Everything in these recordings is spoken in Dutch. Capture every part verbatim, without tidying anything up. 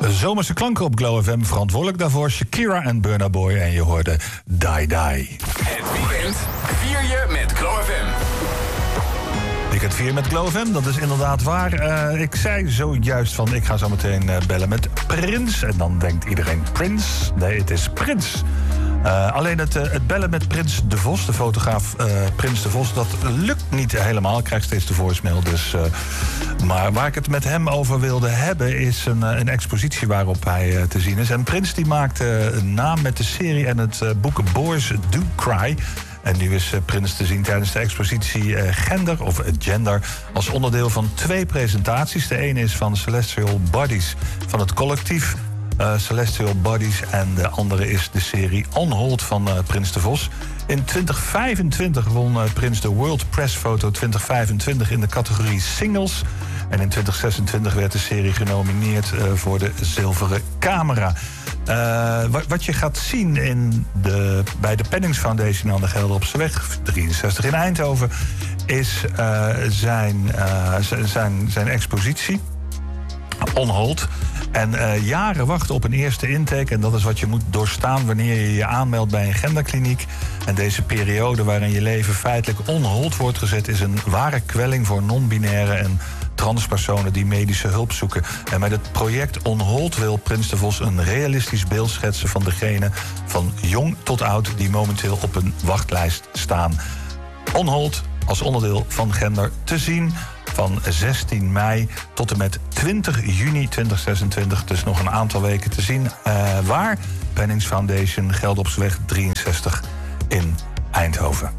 Zomerse klanken op Glow F M. Verantwoordelijk daarvoor Shakira en Burna Boy. En je hoorde Die Die. Het weekend vier je met Glow F M. Weekend vier met Glow F M, dat is inderdaad waar. Uh, ik zei zojuist van, ik ga zo meteen uh, bellen met Prins. En dan denkt iedereen Prins. Nee, het is Prins. Uh, alleen het, uh, het bellen met Prins de Vos, de fotograaf uh, Prins de Vos, dat lukt niet helemaal. Ik krijg steeds de voicemail. Dus, uh, maar waar ik het met hem over wilde hebben is een, uh, een expositie waarop hij uh, te zien is. En Prins die maakt uh, een naam met de serie en het uh, boek Boys Do Cry. En nu is uh, Prins te zien tijdens de expositie uh, Gender, of uh, Gender, als onderdeel van twee presentaties. De ene is van Celestial Bodies van het collectief Uh, Celestial Bodies. En de andere is de serie On Hold van uh, Prins de Vos. In twintig vijfentwintig won uh, Prins de World Press Photo twintig vijfentwintig in de categorie Singles. En in twintig zesentwintig werd de serie genomineerd uh, voor de Zilveren Camera. Uh, wat, wat je gaat zien in de, bij de Pennings Foundation aan de Gelderopseweg drieënzestig in Eindhoven is uh, zijn, uh, zijn, zijn expositie On Hold. En uh, jaren wachten op een eerste intake. En dat is wat je moet doorstaan wanneer je je aanmeldt bij een genderkliniek. En deze periode waarin je leven feitelijk on hold wordt gezet is een ware kwelling voor non-binaire en transpersonen die medische hulp zoeken. En met het project On Hold wil Prins de Vos een realistisch beeld schetsen van degene van jong tot oud die momenteel op een wachtlijst staan. On Hold als onderdeel van Gender te zien van zestien mei tot en met twintig juni tweeduizend zesentwintig. Dus nog een aantal weken te zien. Uh, waar? Pennings Foundation, Gelderopseweg drieënzestig in Eindhoven.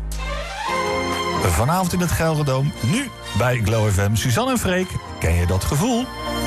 Vanavond in het Gelderdoom, nu bij Glow F M. Suzanne en Freek, ken je dat gevoel?